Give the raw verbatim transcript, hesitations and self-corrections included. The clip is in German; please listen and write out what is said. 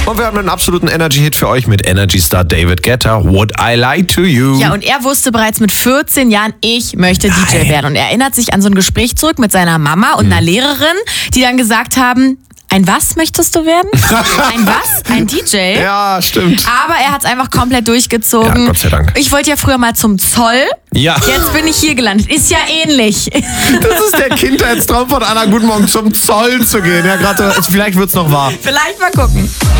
Und wir haben einen absoluten Energy-Hit für euch mit Energy Star David Guetta, Would I Lie to You? Ja, und er wusste bereits mit vierzehn Jahren, ich möchte D J werden. Und er erinnert sich an so ein Gespräch zurück mit seiner Mama und einer Lehrerin, die dann gesagt haben, ein was möchtest du werden? Ein was? Ein D J? Ja, stimmt. Aber er hat es einfach komplett durchgezogen. Ja, Gott sei Dank. Ich wollte ja früher mal zum Zoll. Ja. Jetzt bin ich hier gelandet. Ist ja ähnlich. Das ist der Kindheitstraum von Anna, guten Morgen zum Zoll zu gehen. Ja, gerade, vielleicht wird's noch wahr. Vielleicht mal gucken.